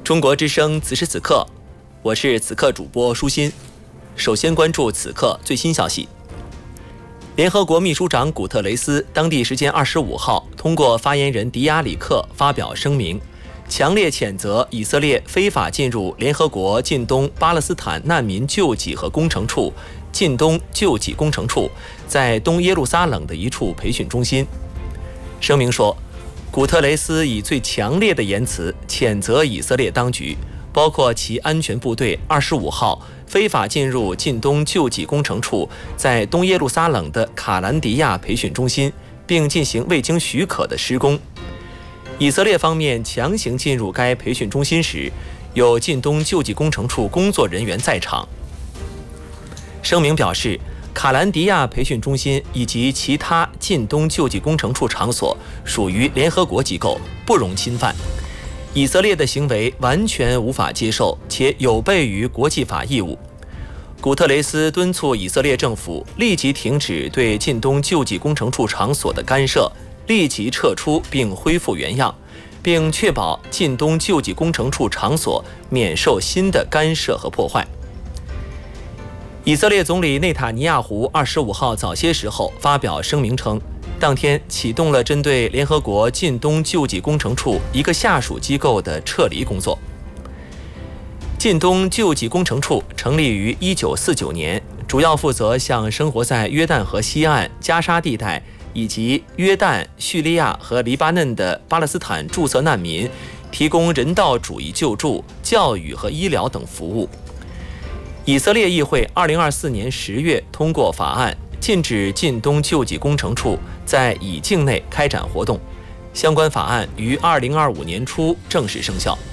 中国之声此时此刻，我是此刻主播舒心。首先关注此刻最新消息。联合国秘书长古特雷斯当地时间25号通过发言人迪亚里克发表声明，强烈谴责以色列非法进入联合国近东巴勒斯坦难民救济和工程处近东救济工程处在东耶路撒冷的一处培训中心。声明说，古特雷斯以最强烈的言辞谴责以色列当局，包括其安全部队25号非法进入近东救济工程处在东耶路撒冷的卡兰迪亚培训中心，并进行未经许可的施工。以色列方面强行进入该培训中心时，有近东救济工程处工作人员在场。声明表示，卡兰迪亚培训中心以及其他近东救济工程处场所属于联合国机构，不容侵犯。以色列的行为完全无法接受，且有悖于国际法义务。古特雷斯敦促以色列政府立即停止对近东救济工程处场所的干涉，立即撤出并恢复原样，并确保近东救济工程处场所免受新的干涉和破坏。以色列总理内塔尼亚胡25号早些时候发表声明称，当天启动了针对联合国近东救济工程处一个下属机构的撤离工作。近东救济工程处成立于1949年，主要负责向生活在约旦河西岸、加沙地带以及约旦、叙利亚和黎巴嫩的巴勒斯坦注册难民提供人道主义救助、教育和医疗等服务。以色列议会2024年10月通过法案，禁止近东救济工程处在以境内开展活动。相关法案于2025年初正式生效。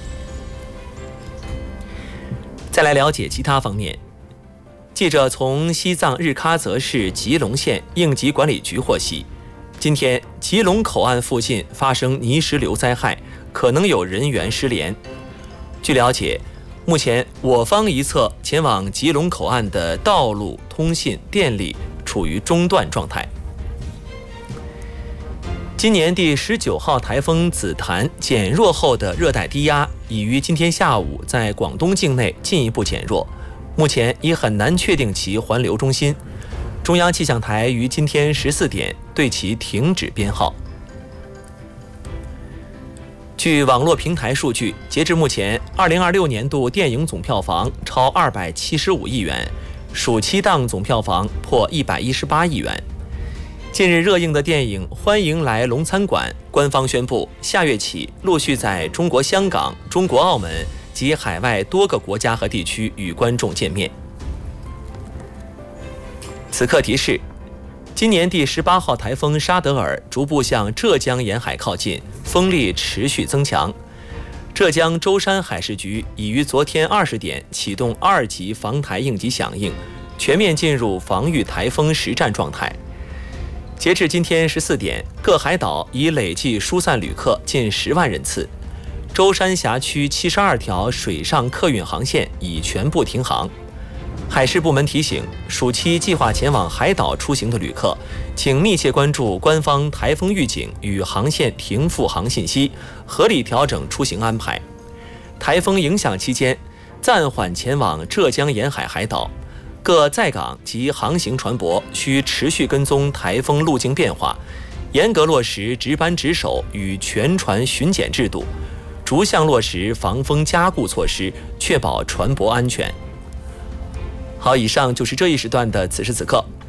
再来了解其他方面。记者从西藏日喀则市吉隆县应急管理局获悉，今天吉隆口岸附近发生泥石流灾害，可能有人员失联。据了解，目前我方一侧前往吉隆口岸的道路、通信、电力处于中断状态。今年第19号台风紫檀减弱后的热带低压已于今天下午在广东境内进一步减弱，目前已很难确定其环流中心。中央气象台于今天14点对其停止编号。据网络平台数据，截至目前，2026年度电影总票房超275亿元，暑期档总票房破118亿元。近日热映的电影《欢迎来龙餐馆》官方宣布，下月起陆续在中国香港、中国澳门及海外多个国家和地区与观众见面。此刻提示，今年第18号台风沙德尔逐步向浙江沿海靠近，风力持续增强。浙江舟山海事局已于昨天20点启动2级防台应急响应，全面进入防御台风实战状态。截至今天14点，各海岛已累计疏散旅客近10万人次。舟山辖区72条水上客运航线已全部停航。海事部门提醒，暑期计划前往海岛出行的旅客，请密切关注官方台风预警与航线停复航信息，合理调整出行安排。台风影响期间，暂缓前往浙江沿海海岛。各在港及航行船舶需持续跟踪台风路径变化，严格落实值班值守与全船巡检制度，逐项落实防风加固措施，确保船舶安全。好，以上就是这一时段的此时此刻，